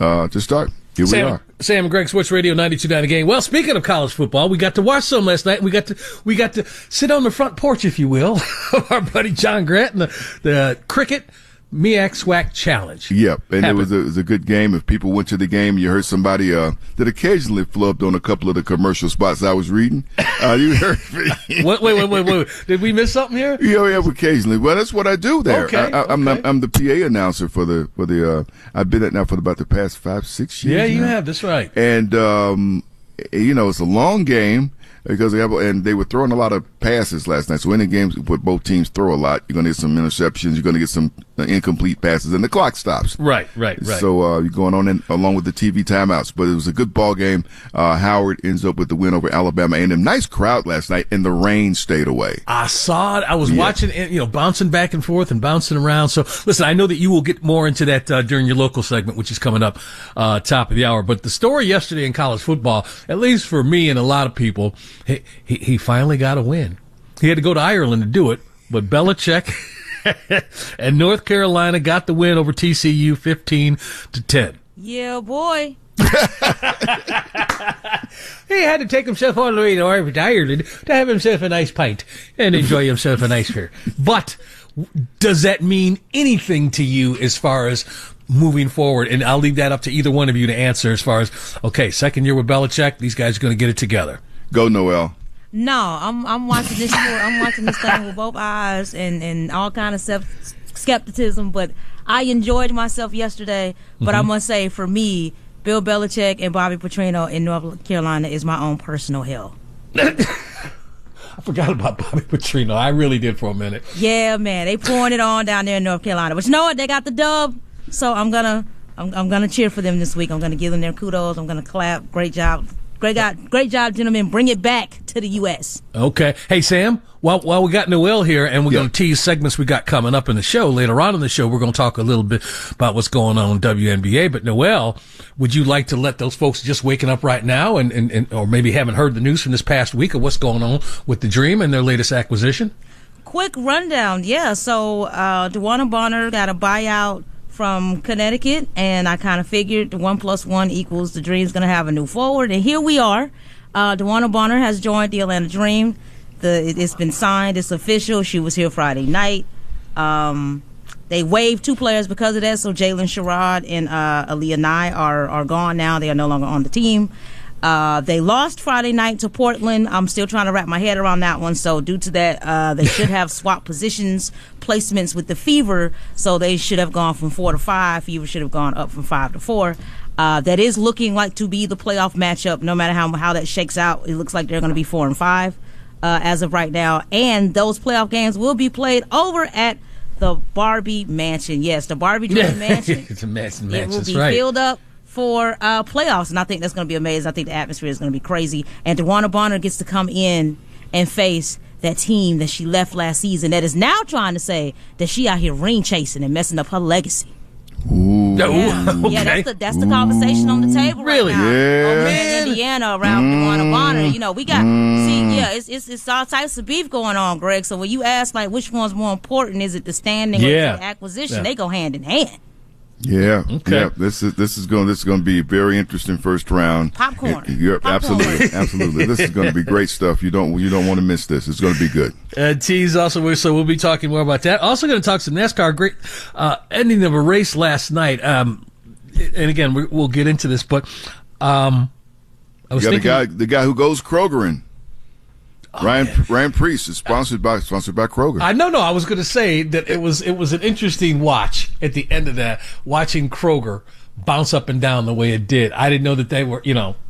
to start. Here we are. Sam and Greg, Sports Radio 92.9 The Game. Well, speaking of college football, we got to watch some last night. We got to sit on the front porch, if you will, of our buddy John Grant and the cricket MEAC SWAC Challenge. Yep, and it was a good game. If people went to the game, you heard somebody that occasionally flubbed on a couple of the commercial spots I was reading. You heard me. Wait. Did we miss something here? Yeah, occasionally. Well, that's what I do there. Okay. I'm the PA announcer for the. I've been at now for about the past 5-6 years. Yeah, you now. have. That's right. And it's a long game. Because they were throwing a lot of passes last night. So any games where both teams throw a lot, you're going to get some interceptions, you're going to get some incomplete passes, and the clock stops. Right. So you're going on along with the TV timeouts. But it was a good ball game. Howard ends up with the win over Alabama A&M. Nice crowd last night, and the rain stayed away. I saw it. I was watching it, bouncing back and forth and bouncing around. So listen, I know that you will get more into that during your local segment, which is coming up top of the hour. But the story yesterday in college football, at least for me and a lot of people, he finally got a win. He had to go to Ireland to do it, but Belichick and North Carolina got the win over TCU 15-10. Yeah, boy. He had to take himself all the way to Ireland to have himself a nice pint and enjoy himself a nice beer. But does that mean anything to you as far as moving forward? And I'll leave that up to either one of you to answer as far as, okay, second year with Belichick, these guys are going to get it together. Go, Noel. No, I'm watching this. I'm watching this thing with both eyes and all kind of skepticism. But I enjoyed myself yesterday. But I must say, for me, Bill Belichick and Bobby Petrino in North Carolina is my own personal hell. I forgot about Bobby Petrino. I really did for a minute. Yeah, man, they pouring it on down there in North Carolina. But you know what? They got the dub, so I'm gonna cheer for them this week. I'm gonna give them their kudos. I'm gonna clap. Great job. Great job, gentlemen. Bring it back to the U.S. Okay. Hey, Sam, while we got Noel here, and we're going to tease segments we got coming up in the show, later on in the show, we're going to talk a little bit about what's going on in WNBA. But, Noel, would you like to let those folks just waking up right now and or maybe haven't heard the news from this past week of what's going on with the Dream and their latest acquisition? Quick rundown. Yeah, so DeWanna Bonner got a buyout from Connecticut, and I kind of figured the 1 + 1 equals the Dream's going to have a new forward, and here we are. DeWanna Bonner has joined the Atlanta Dream. It's been signed. It's official. She was here Friday night. They waived 2 players because of that, so Jalen Sherrod and Aaliyah Nye are gone now. They are no longer on the team. They lost Friday night to Portland. I'm still trying to wrap my head around that one. So due to that, they should have swapped placements with the Fever. So they should have gone from 4 to 5. Fever should have gone up from 5 to 4. That is looking like to be the playoff matchup. No matter how that shakes out, it looks like they're going to be 4 and 5 as of right now. And those playoff games will be played over at the Barbie Mansion. Yes, the Barbie Dream Mansion. It's a mansion. It will be filled up for playoffs, and I think that's going to be amazing. I think the atmosphere is going to be crazy. And DeWanna Bonner gets to come in and face that team that she left last season that is now trying to say that she out here ring chasing and messing up her legacy. Ooh. Okay. Yeah, that's the conversation on the table Really? right now. Yeah. Over in Indiana around DeWanna Bonner. We got it's all types of beef going on, Greg. So when you ask like which one's more important, is it the standing or the acquisition? They go hand in hand. Yeah. Okay. Yeah. This is going to be a very interesting first round. Popcorn. Absolutely. This is going to be great stuff. You don't want to miss this. It's going to be good. Tease also, so we'll be talking more about that. Also going to talk some NASCAR. Great ending of a race last night. And again, we'll get into this, but I was thinking the guy who goes Krogerin. Ryan Priest is sponsored by Kroger. I know. I was going to say that it was an interesting watch at the end of that, watching Kroger bounce up and down the way it did. I didn't know that they were,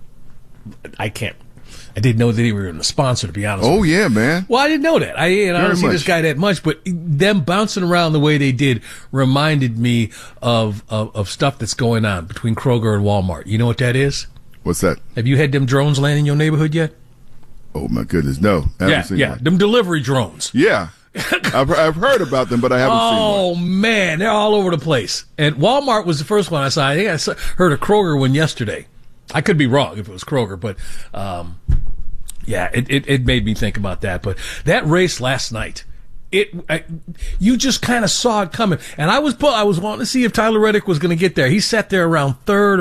I didn't know that they were a sponsor, to be honest. Oh with you. Yeah, man. Well, I didn't know that. I don't see this guy that much, but them bouncing around the way they did reminded me of stuff that's going on between Kroger and Walmart. You know what that is? What's that? Have you had them drones land in your neighborhood yet? Oh my goodness, no. I haven't seen one. Them delivery drones. Yeah. I've heard about them, but I haven't seen one. Oh man, they're all over the place. And Walmart was the first one I saw. I think I heard a Kroger one yesterday. I could be wrong if it was Kroger, but it made me think about that. But that race last night, you just kind of saw it coming. And I was wanting to see if Tyler Reddick was going to get there. He sat there around third